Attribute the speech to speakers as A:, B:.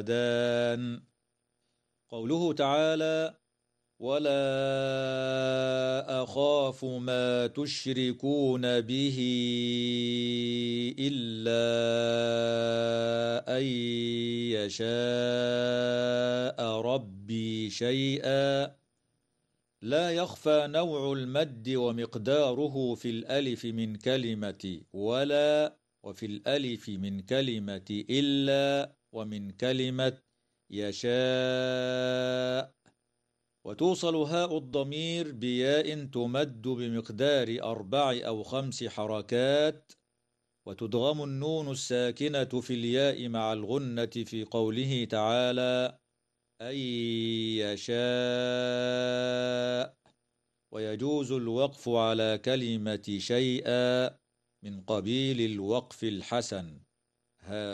A: دان. قوله تعالى: ولا أخاف ما تشركون به إلا أن يشاء ربي شيئا. لا يخفى نوع المد ومقداره في الألف من كلمة ولا، وفي الألف من كلمة إلا، ومن كلمة يشاء. وتوصل هاء الضمير بياء تمد بمقدار 4 أو 5 حركات. وتدغم النون الساكنة في الياء مع الغنة في قوله تعالى: أن يشاء. ويجوز الوقف على كلمة شيئا من قبيل الوقف الحسن.